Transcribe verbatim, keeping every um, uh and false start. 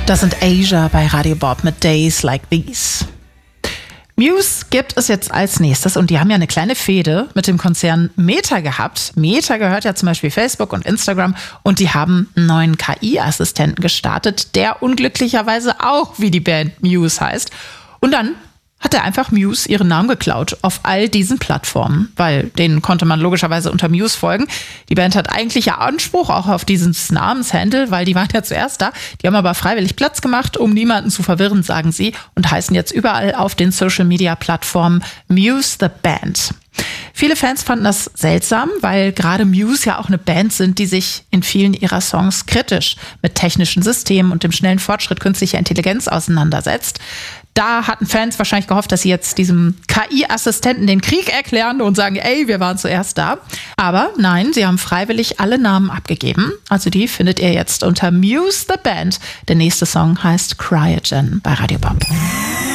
Das sind Asia bei Radio Bob mit Days Like These. Muse gibt es jetzt als nächstes und die haben ja eine kleine Fehde mit dem Konzern Meta gehabt. Meta gehört ja zum Beispiel Facebook und Instagram und die haben einen neuen K I-Assistenten gestartet, der unglücklicherweise auch wie die Band Muse heißt. Und dann hat er einfach Muse ihren Namen geklaut auf all diesen Plattformen, weil denen konnte man logischerweise unter Muse folgen. Die Band hat eigentlich ja Anspruch auch auf dieses Namenshandle, weil die waren ja zuerst da. Die haben aber freiwillig Platz gemacht, um niemanden zu verwirren, sagen sie, und heißen jetzt überall auf den Social-Media-Plattformen Muse the Band. Viele Fans fanden das seltsam, weil gerade Muse ja auch eine Band sind, die sich in vielen ihrer Songs kritisch mit technischen Systemen und dem schnellen Fortschritt künstlicher Intelligenz auseinandersetzt. Da hatten Fans wahrscheinlich gehofft, dass sie jetzt diesem K I-Assistenten den Krieg erklären und sagen, ey, wir waren zuerst da. Aber nein, sie haben freiwillig alle Namen abgegeben. Also die findet ihr jetzt unter Muse the Band. Der nächste Song heißt Cryogen bei Radio Bob.